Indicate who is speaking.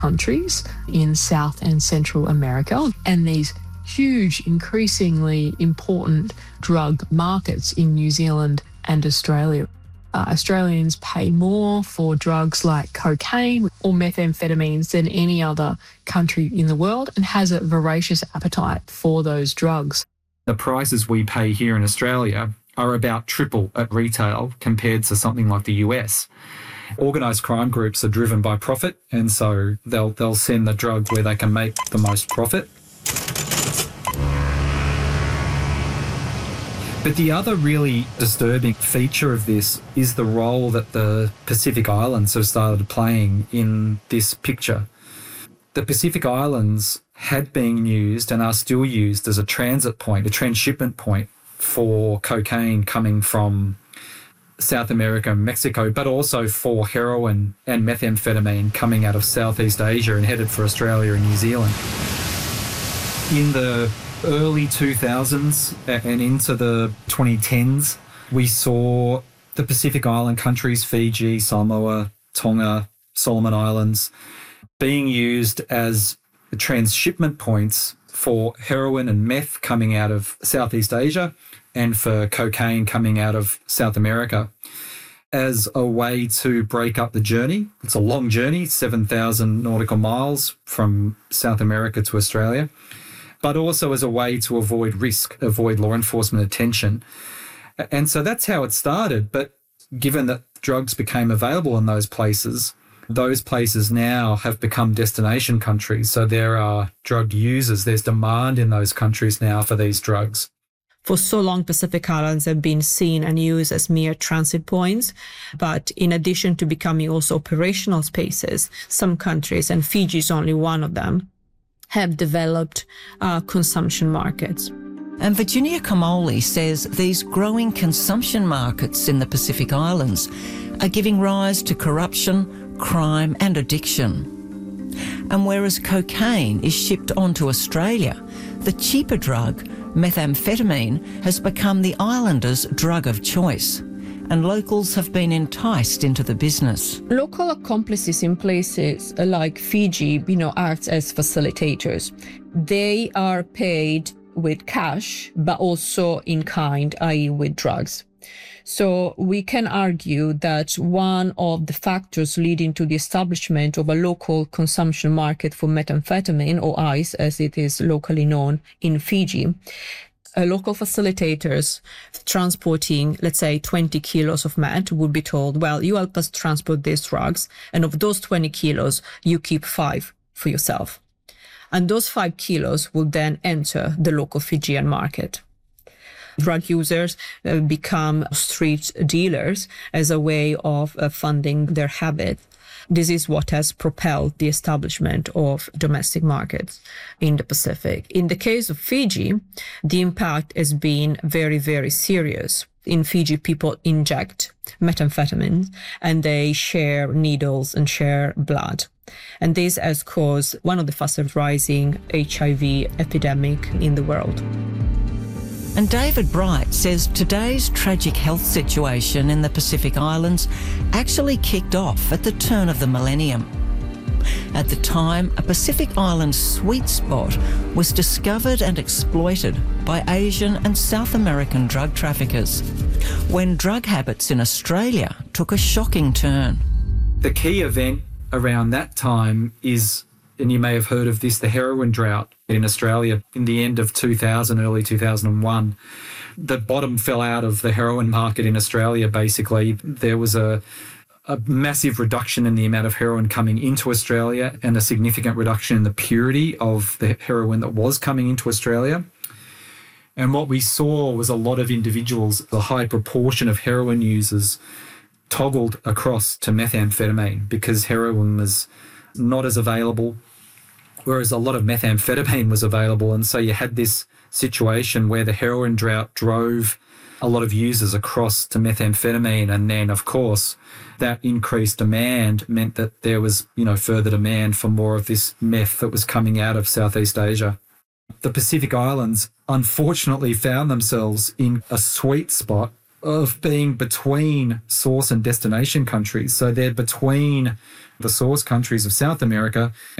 Speaker 1: countries in South and Central America, and these huge, increasingly important drug markets in New Zealand and Australia. Australians pay more for drugs like cocaine or methamphetamines than any other country in the world, and has a voracious appetite for those drugs.
Speaker 2: The prices we pay here in Australia are about triple at retail compared to something like the US. Organised crime groups are driven by profit, and so they'll send the drug where they can make the most profit. But the other really disturbing feature of this is the role that the Pacific Islands have started playing in this picture. The Pacific Islands had been used and are still used as a transit point, a transshipment point for cocaine coming from South America and Mexico, but also for heroin and methamphetamine coming out of Southeast Asia and headed for Australia and New Zealand. In the early 2000s and into the 2010s, we saw the Pacific Island countries, Fiji, Samoa, Tonga, Solomon Islands, being used as transshipment points for heroin and meth coming out of Southeast Asia and for cocaine coming out of South America as a way to break up the journey. It's a long journey, 7,000 nautical miles from South America to Australia, but also as a way to avoid risk, avoid law enforcement attention. And so that's how it started. But given that drugs became available in those places now have become destination countries. So there are drug users. There's demand in those countries now for these drugs.
Speaker 3: For so long, Pacific Islands have been seen and used as mere transit points. But in addition to becoming also operational spaces, some countries, and Fiji is only one of them, have developed consumption markets.
Speaker 4: And Virginia Kamoli says these growing consumption markets in the Pacific Islands are giving rise to corruption, crime and addiction. And whereas cocaine is shipped on to Australia, the cheaper drug, methamphetamine, has become the islanders' drug of choice, and locals have been enticed into the business.
Speaker 3: Local accomplices in places like Fiji, act as facilitators. They are paid with cash, but also in kind, i.e. with drugs. So we can argue that one of the factors leading to the establishment of a local consumption market for methamphetamine, or ICE as it is locally known in Fiji, local facilitators transporting, let's say, 20 kilos of meth would be told, well, you help us transport these drugs, and of those 20 kilos, you keep 5 for yourself. And those 5 kilos will then enter the local Fijian market. Drug users become street dealers as a way of funding their habit. This is what has propelled the establishment of domestic markets in the Pacific. In the case of Fiji, the impact has been very, very serious. In Fiji, people inject methamphetamine and they share needles and share blood. And this has caused one of the fastest rising HIV epidemic in the world.
Speaker 4: And David Bright says today's tragic health situation in the Pacific Islands actually kicked off at the turn of the millennium. At the time, a Pacific Island sweet spot was discovered and exploited by Asian and South American drug traffickers, when drug habits in Australia took a shocking turn.
Speaker 2: The key event around that time is, and you may have heard of this, the heroin drought in Australia in the end of 2000, early 2001. The bottom fell out of the heroin market in Australia, basically. There was a massive reduction in the amount of heroin coming into Australia and a significant reduction in the purity of the heroin that was coming into Australia. And what we saw was a lot of individuals, a high proportion of heroin users, toggled across to methamphetamine because heroin was not as available, whereas a lot of methamphetamine was available. And so you had this situation where the heroin drought drove a lot of users across to methamphetamine. And then, of course, that increased demand meant that there was, further demand for more of this meth that was coming out of Southeast Asia. The Pacific Islands unfortunately found themselves in a sweet spot of being between source and destination countries. So they're between the source countries of South America